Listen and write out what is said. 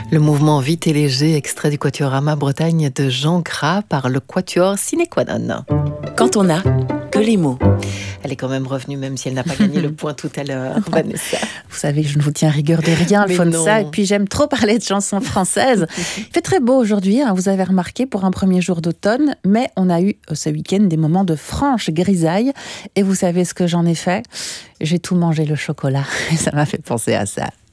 Le mouvement Vite et léger, extrait du Quatuor Bretagne de Jean Gras par le Quatuor Sine Qua Non. Quand on n'a que les mots. Elle est quand même revenue, même si elle n'a pas gagné le point tout à l'heure, Vanessa. Vous savez que je ne vous tiens rigueur de rien, Alfonsa. Et puis j'aime trop parler de chansons françaises. Il fait très beau aujourd'hui, vous avez remarqué, pour un premier jour d'automne. Mais on a eu ce week-end des moments de franche grisaille. Et vous savez ce que j'en ai fait ? J'ai tout mangé le chocolat. Et ça m'a fait penser à ça.